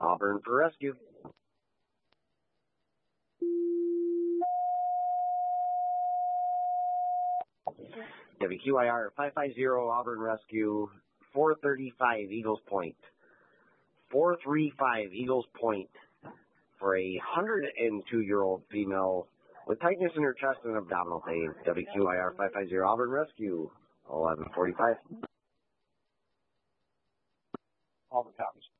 Auburn for rescue. WQIR 550 Auburn Rescue, 435 Eagles Point. 435 Eagles Point for a 102-year-old female with tightness in her chest and abdominal pain. WQIR 550 Auburn Rescue, 1145. Auburn copies.